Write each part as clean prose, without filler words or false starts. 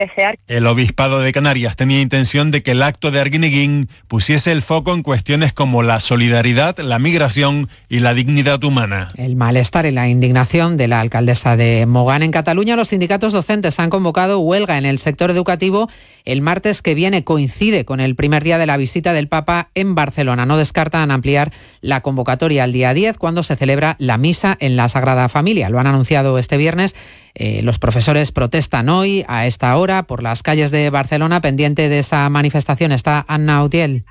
desear. El Obispado de Canarias tenía intención de que el acto de Arguineguín pusiese el foco en cuestiones como la solidaridad, la migración y la dignidad humana. El malestar y la indignación de la alcaldesa de Mogán. En Cataluña, los sindicatos docentes han convocado huelga en el sector educativo el martes que viene. Coincide con el primer día de la visita del Papa en Barcelona. No descartan ampliar la convocatoria al día 10, cuando se celebra la misa en la Sagrada Familia. Lo han anunciado este viernes. Los profesores protestan hoy a esta hora por las calles de Barcelona. Pendiente de esa manifestación está Anna Utiel.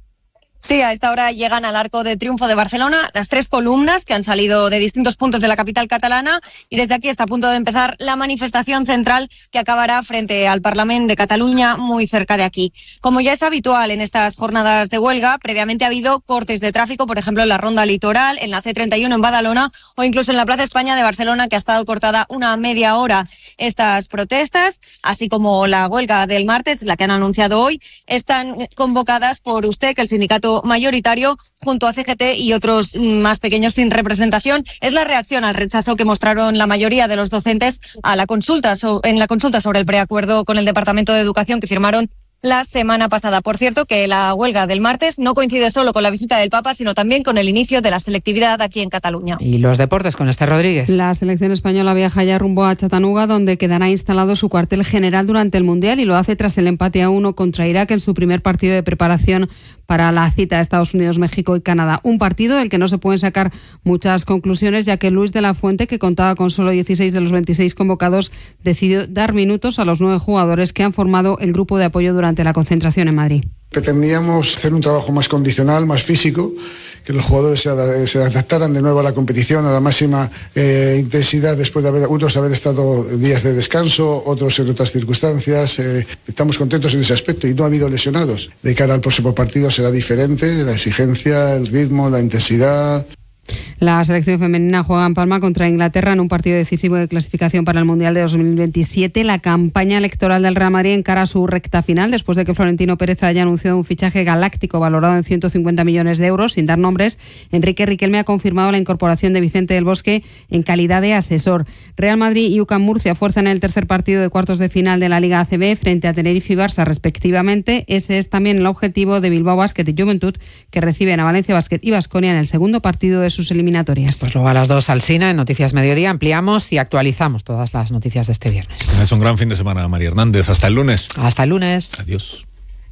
Sí, a esta hora llegan al Arco de Triunfo de Barcelona las 3 columnas que han salido de distintos puntos de la capital catalana, y desde aquí está a punto de empezar la manifestación central que acabará frente al Parlament de Cataluña, muy cerca de aquí. Como ya es habitual en estas jornadas de huelga, previamente ha habido cortes de tráfico, por ejemplo en la Ronda Litoral, en la C31 en Badalona o incluso en la Plaza España de Barcelona, que ha estado cortada una media hora. Estas protestas, así como la huelga del martes, la que han anunciado hoy, están convocadas por USTEC, el sindicato mayoritario, junto a CGT y otros más pequeños sin representación. Es la reacción al rechazo que mostraron la mayoría de los docentes a la consulta sobre el preacuerdo con el Departamento de Educación que firmaron la semana pasada. Por cierto, que la huelga del martes no coincide solo con la visita del Papa, sino también con el inicio de la selectividad aquí en Cataluña. Y los deportes con Esther Rodríguez. La selección española viaja ya rumbo a Chattanooga, donde quedará instalado su cuartel general durante el Mundial, y lo hace tras el empate a 1 contra Irak en su primer partido de preparación para la cita de Estados Unidos, México y Canadá. Un partido del que no se pueden sacar muchas conclusiones, ya que Luis de la Fuente, que contaba con solo 16 de los 26 convocados, decidió dar minutos a los 9 jugadores que han formado el grupo de apoyo durante la concentración en Madrid. Pretendíamos hacer un trabajo más condicional, más físico, que los jugadores se adaptaran de nuevo a la competición, a la máxima intensidad, después de haber estado días de descanso, otros en otras circunstancias. Estamos contentos en ese aspecto y no ha habido lesionados. De cara al próximo partido será diferente, la exigencia, el ritmo, la intensidad. La selección femenina juega en Palma contra Inglaterra en un partido decisivo de clasificación para el Mundial de 2027. La campaña electoral del Real Madrid encara su recta final después de que Florentino Pérez haya anunciado un fichaje galáctico valorado en 150 millones de euros. Sin dar nombres, Enrique Riquelme ha confirmado la incorporación de Vicente del Bosque en calidad de asesor. Real Madrid y UCAM Murcia fuerzan el tercer partido de cuartos de final de la Liga ACB frente a Tenerife y Barça respectivamente. Ese es también el objetivo de Bilbao Basket y Juventud, que reciben a Valencia Basket y Baskonia en el segundo partido de sus eliminatorias. Pues luego a las 2, Alsina, en Noticias Mediodía, ampliamos y actualizamos todas las noticias de este viernes. Es un gran fin de semana, María Hernández. Hasta el lunes. Hasta el lunes. Adiós.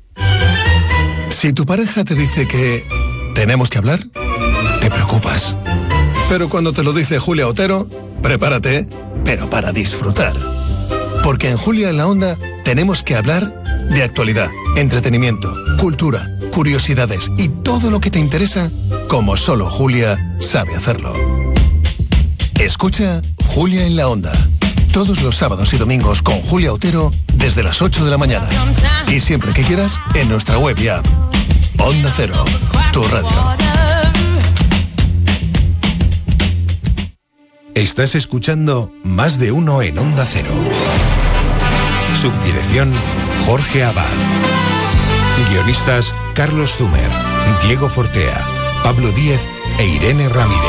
Si tu pareja te dice que tenemos que hablar, te preocupas. Pero cuando te lo dice Julia Otero, prepárate, pero para disfrutar. Porque en Julia en la Onda tenemos que hablar de actualidad, entretenimiento, cultura, curiosidades y todo lo que te interesa, como solo Julia sabe hacerlo. Escucha Julia en la Onda, todos los sábados y domingos con Julia Otero desde las 8 de la mañana. Y siempre que quieras, en nuestra web y app. Onda Cero, tu radio. Estás escuchando Más de Uno en Onda Cero. Subdirección Jorge Abad. Guionistas Carlos Zumer, Diego Fortea, Pablo Díez e Irene Ramírez.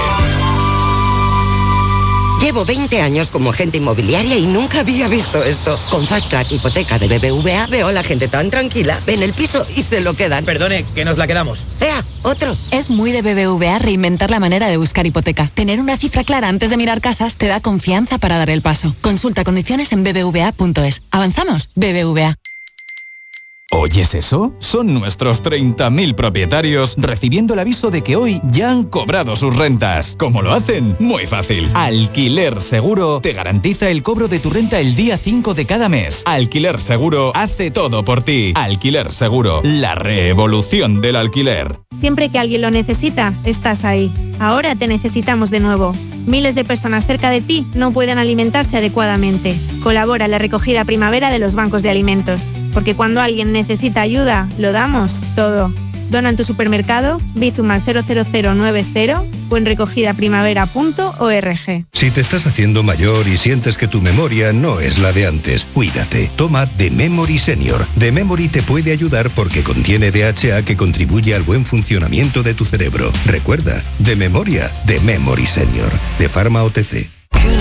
Llevo 20 años como agente inmobiliaria y nunca había visto esto. Con Fast Track Hipoteca de BBVA veo a la gente tan tranquila, ven el piso y se lo quedan. Perdone, que nos la quedamos. ¡Ea, otro! Es muy de BBVA reinventar la manera de buscar hipoteca. Tener una cifra clara antes de mirar casas te da confianza para dar el paso. Consulta condiciones en bbva.es. ¿Avanzamos? BBVA. ¿Oyes eso? Son nuestros 30.000 propietarios recibiendo el aviso de que hoy ya han cobrado sus rentas. ¿Cómo lo hacen? Muy fácil. Alquiler Seguro te garantiza el cobro de tu renta el día 5 de cada mes. Alquiler Seguro hace todo por ti. Alquiler Seguro, la revolución del alquiler. Siempre que alguien lo necesita, estás ahí. Ahora te necesitamos de nuevo. Miles de personas cerca de ti no pueden alimentarse adecuadamente. Colabora en la recogida primavera de los bancos de alimentos. Porque cuando alguien necesita ayuda, lo damos todo. Dona en tu supermercado, Bizum al 00090 o en recogidaprimavera.org. Si te estás haciendo mayor y sientes que tu memoria no es la de antes, cuídate. Toma The Memory Senior. The Memory te puede ayudar porque contiene DHA que contribuye al buen funcionamiento de tu cerebro. Recuerda, de memoria, The Memory Senior, de Pharma OTC.